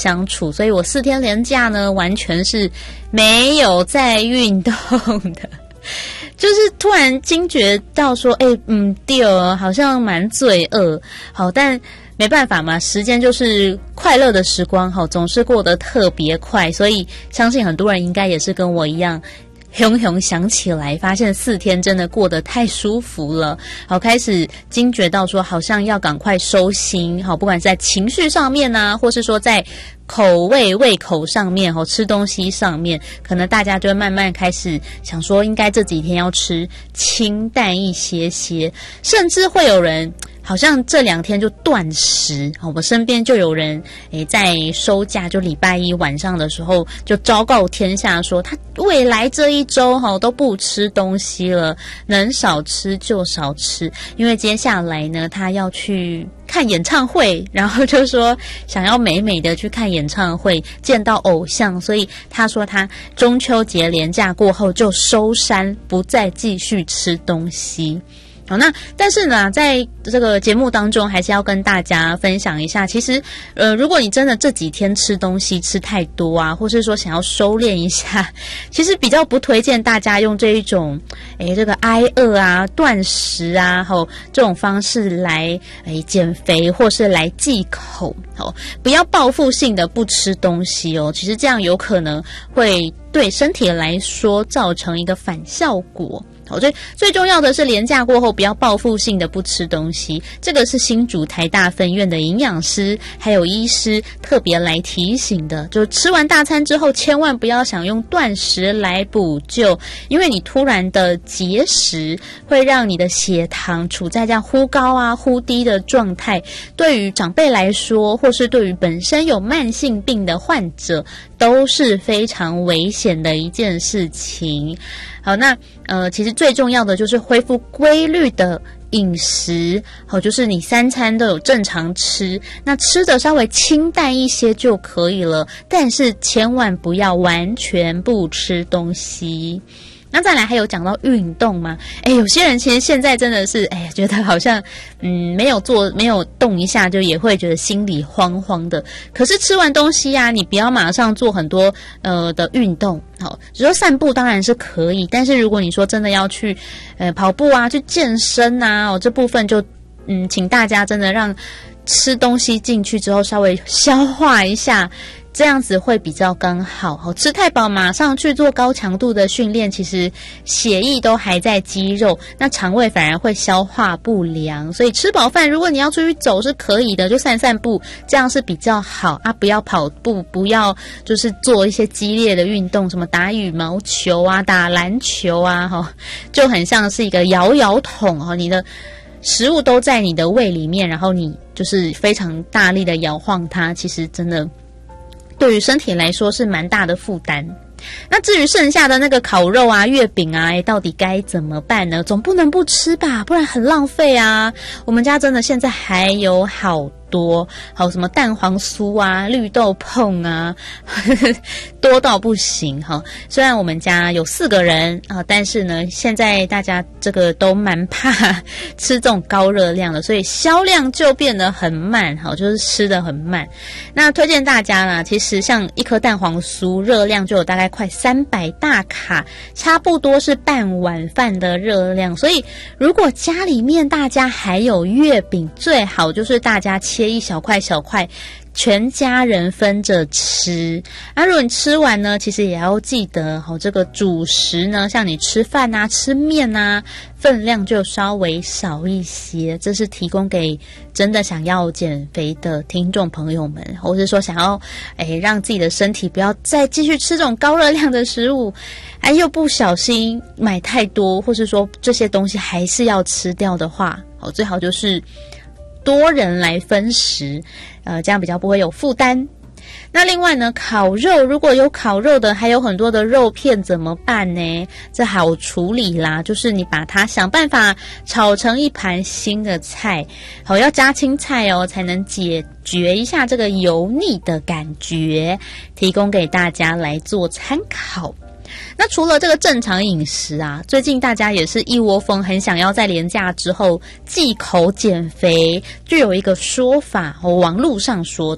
相处，所以我4天连假呢，完全是没有在运动的。就是突然惊觉到说，对哦，好像蛮罪恶。好，但没办法嘛，时间就是快乐的时光，好，总是过得特别快，所以相信很多人应该也是跟我一样。熊熊想起来，发现4天真的过得太舒服了，好，开始惊觉到说，好像要赶快收心，好，不管是在情绪上面啊，或是说在胃口上面，吃东西上面，可能大家就会慢慢开始想说，应该这几天要吃清淡一些，甚至会有人好像这2天就断食，我身边就有人在收假，就礼拜一晚上的时候就昭告天下说，他未来这一周都不吃东西了，能少吃就少吃，因为接下来呢他要去看演唱会，然后就说想要美美的去看演唱会，见到偶像，所以他说他中秋节连假过后就收山，不再继续吃东西。好，那但是呢，在这个节目当中，还是要跟大家分享一下，其实如果你真的这几天吃东西吃太多啊，或是说想要收敛一下，其实比较不推荐大家用这一种这个挨饿啊、断食啊，这种方式来减肥或是来忌口，不要报复性的不吃东西哦，其实这样有可能会对身体来说造成一个反效果。最重要的是连假过后不要报复性的不吃东西，这个是新竹台大分院的营养师还有医师特别来提醒的，就吃完大餐之后千万不要想用断食来补救，因为你突然的节食会让你的血糖处在这样忽高啊忽低的状态，对于长辈来说或是对于本身有慢性病的患者都是非常危险的一件事情。好，那其实最重要的就是恢复规律的饮食，好，就是你3餐都有正常吃，那吃的稍微清淡一些就可以了，但是千万不要完全不吃东西。那再来还有讲到运动嘛，有些人其实现在真的是觉得好像没有动一下就也会觉得心里慌慌的，可是吃完东西啊，你不要马上做很多的运动，好，只说散步当然是可以，但是如果你说真的要去跑步啊，去健身啊，这部分就请大家真的让吃东西进去之后稍微消化一下，这样子会比较刚好。吃太饱马上去做高强度的训练，其实血液都还在肌肉，那肠胃反而会消化不良，所以吃饱饭如果你要出去走是可以的，就散散步，这样是比较好啊，不要跑步，不要就是做一些激烈的运动，什么打羽毛球啊、打篮球啊，就很像是一个摇摇桶，你的食物都在你的胃里面，然后你就是非常大力的摇晃它，其实真的对于身体来说是蛮大的负担。那至于剩下的那个烤肉啊、月饼啊，到底该怎么办呢？总不能不吃吧，不然很浪费啊。我们家真的现在还有好多，还有什么蛋黄酥啊、绿豆椪啊，多到不行哈。虽然我们家有4个人啊，但是呢，现在大家这个都蛮怕吃这种高热量的，所以销量就变得很慢，好，就是吃得很慢。那推荐大家啦，其实像一颗蛋黄酥，热量就有大概快300大卡，差不多是半碗饭的热量。所以如果家里面大家还有月饼，最好就是大家切一小块小块，全家人分着吃。如果你吃完呢，其实也要记得这个主食呢，像你吃饭啊、吃面啊，分量就稍微少一些。这是提供给真的想要减肥的听众朋友们，或是说想要让自己的身体不要再继续吃这种高热量的食物，又不小心买太多，或是说这些东西还是要吃掉的话，最好就是多人来分食，这样比较不会有负担。那另外呢，烤肉如果有烤肉的，还有很多的肉片怎么办呢？这好处理啦，就是你把它想办法炒成一盘新的菜，好，要加青菜哦，才能解决一下这个油腻的感觉，提供给大家来做参考。那除了这个正常饮食啊，最近大家也是一窝蜂很想要在连假之后忌口减肥，就有一个说法，网络上说的，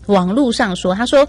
网络上说，他说